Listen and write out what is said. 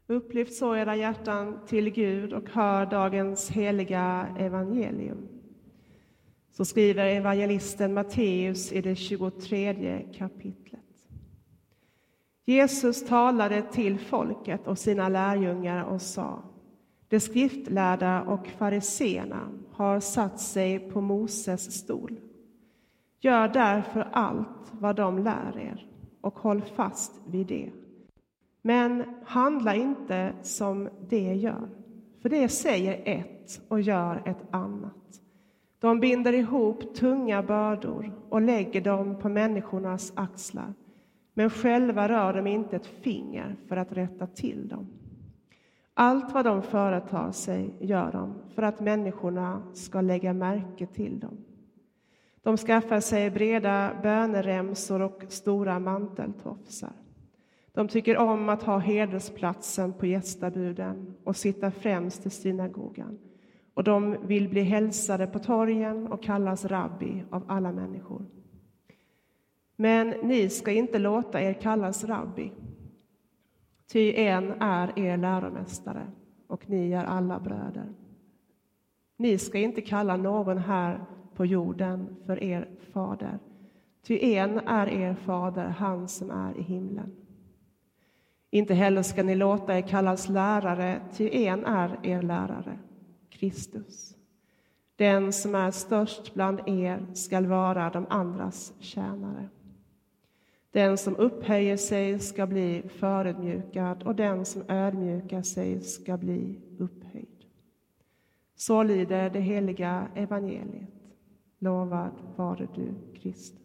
Upplyft så era hjärtan till Gud och hör dagens heliga evangelium. Så skriver evangelisten Matteus i det 23 kapitlet. Jesus talade till folket och sina lärjungar och sa: de skriftlärda och fariseerna har satt sig på Moses stol. Gör därför allt vad de lär er och håll fast vid det. Men handla inte som det gör, för det säger ett och gör ett annat. De binder ihop tunga bördor och lägger dem på människornas axlar, men själva rör de inte ett finger för att rätta till dem. Allt vad de företar sig gör de för att människorna ska lägga märke till dem. De skaffar sig breda böneremsor och stora manteltofsar. De tycker om att ha hedersplatsen på gästabuden och sitta främst i synagogan. Och de vill bli hälsade på torgen och kallas rabbi av alla människor. Men ni ska inte låta er kallas rabbi. Ty en är er läromästare och ni är alla bröder. Ni ska inte kalla någon här på jorden för er fader. Ty en är er fader, han som är i himlen. Inte heller ska ni låta er kallas lärare, ty en är er lärare, Kristus. Den som är störst bland er skall vara de andras tjänare. Den som upphöjer sig ska bli förödmjukad och den som ödmjukar sig ska bli upphöjd. Så lyder det heliga evangeliet. Lovad vare du, Kristus.